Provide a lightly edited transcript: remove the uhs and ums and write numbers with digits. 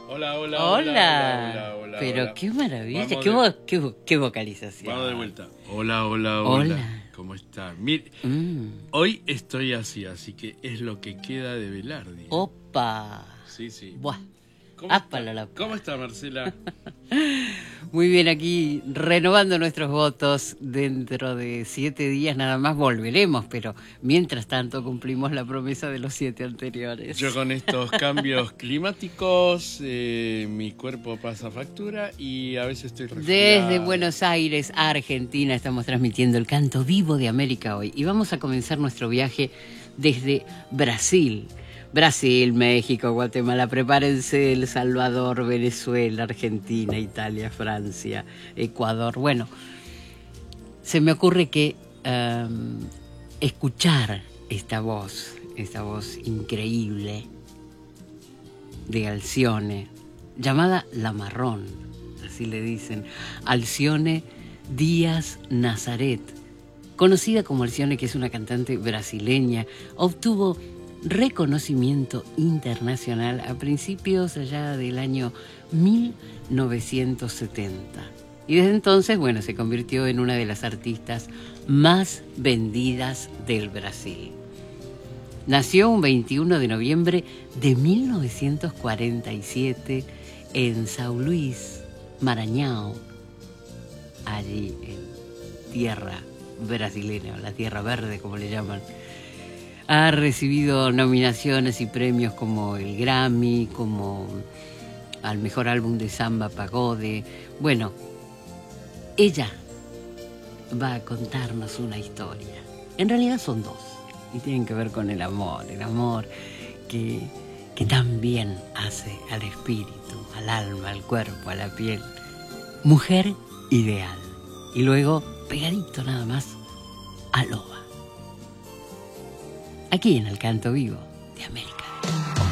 Hola, hola, Hola. hola, hola, hola. Pero hola. qué maravilla, Vamos qué vocalización. Vamos de vuelta. Hola, hola, hola. Hola. ¿Cómo estás? Mire, Mm. hoy estoy así que es lo que queda de Velardi. Opa. Sí, sí. Buah. ¿Cómo Ápala está? la- ¿Cómo está, Marcela? Muy bien, aquí renovando nuestros votos. Dentro de 7 días nada más volveremos, pero mientras tanto cumplimos la promesa de los 7 anteriores. Yo con estos cambios climáticos, mi cuerpo pasa factura y a veces estoy resfriado. Desde Buenos Aires, Argentina, estamos transmitiendo el canto vivo de América hoy. Y vamos a comenzar nuestro viaje desde Brasil. Brasil, México, Guatemala, prepárense, El Salvador, Venezuela, Argentina, Italia, Francia, Ecuador. Bueno, se me ocurre que escuchar esta voz increíble de Alcione, llamada La Marrón, así le dicen, Alcione Díaz Nazaret, conocida como Alcione, que es una cantante brasileña, obtuvo reconocimiento internacional a principios allá del año 1970. Y desde entonces, bueno, se convirtió en una de las artistas más vendidas del Brasil. Nació un 21 de noviembre de 1947 en São Luís, Maranhão, allí en tierra brasileña, la tierra verde como le llaman. Ha recibido nominaciones y premios como el Grammy, como al mejor álbum de samba pagode. Bueno, ella va a contarnos una historia. En realidad son dos y tienen que ver con el amor que tan bien hace al espíritu, al alma, al cuerpo, a la piel. Mujer ideal. Y luego, pegadito nada más, a Loba. Aquí en el canto vivo de América.